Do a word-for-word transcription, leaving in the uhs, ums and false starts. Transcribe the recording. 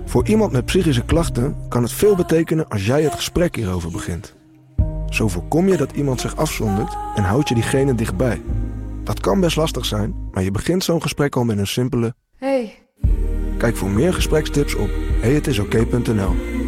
Voor iemand met psychische klachten kan het veel betekenen als jij het gesprek hierover begint. Zo voorkom je dat iemand zich afzondert en houd je diegene dichtbij. Dat kan best lastig zijn, maar je begint zo'n gesprek al met een simpele... Hey. Kijk voor meer gesprekstips op hey het is oké punt n l.